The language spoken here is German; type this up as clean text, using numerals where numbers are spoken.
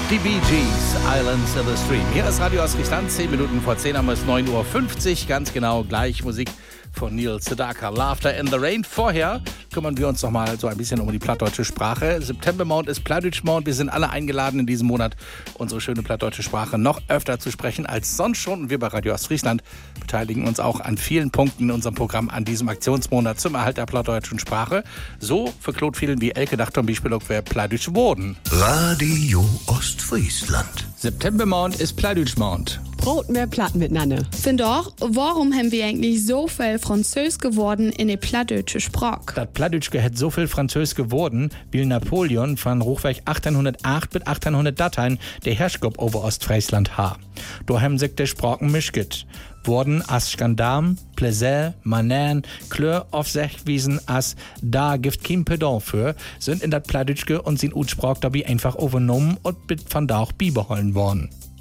Die Bee Gees, Islands in the Stream. Hier ist Radio Ostfriesland, 10 Minuten vor 10 haben wir es 9.50 Uhr, ganz genau gleich Musik von Neil Sedaka, Laughter in the Rain. Vorher kümmern wir uns noch mal so ein bisschen um die plattdeutsche Sprache. Septembermond ist Plattdeutschmond. Wir sind alle eingeladen in diesem Monat, unsere schöne plattdeutsche Sprache noch öfter zu sprechen als sonst schon. Und wir bei Radio Ostfriesland beteiligen uns auch an vielen Punkten in unserem Programm an diesem Aktionsmonat zum Erhalt der plattdeutschen Sprache. So für Klotvielen wie Elke dacht zum Beispiel auch wer Plattdeutsch wurden. Radio Ostfriesland. Septembermond ist Plattdeutschmond. Brot mehr platt miteinander. Find doch, warum haben wir eigentlich so viel Französisch geworden in der plattdeutsche Sprache? Das Plattdeutschke hat so viel Französisch geworden, wie Napoleon von Hochweg 1808 bis 1800 Dateien der Herrschaft über Ostfriesland ha. Da haben sich die Sprachen mischget. Wurden as Skandam, Plaisir, Manern, Klör auf sich wiesen as da gibt kein Pardon für, sind in das Plattdeutschke und sind Utsprach dabei einfach übernommen und von da auch beibehalten worden.